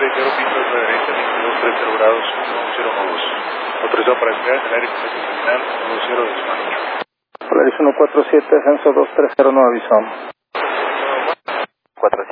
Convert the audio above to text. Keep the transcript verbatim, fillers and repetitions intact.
veintidós pistas de derecha, veintidós treinta grados, uno cero dos. Autorizado para despegar en el aire con terminal uno cero de España. Polaris uno cuatro siete, ascenso dos tres cero, no aviso. cuatro